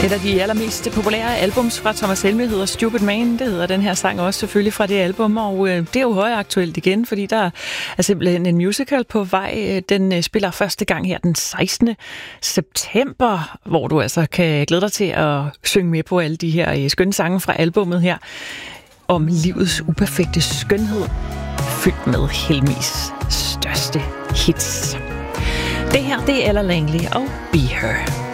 Et af de allermest populære albums fra Thomas Helmig hedder Stupid Man. Det hedder den her sang også selvfølgelig fra det album, og det er jo højaktuelt igen, fordi der er simpelthen en musical på vej. Den spiller første gang her den 16. september, hvor du altså kan glæde dig til at synge med på alle de her skønne sange fra albummet her om livets uperfekte skønhed, fyldt med Helmigs største hits. Det her, det er Ella Langley og Be Her.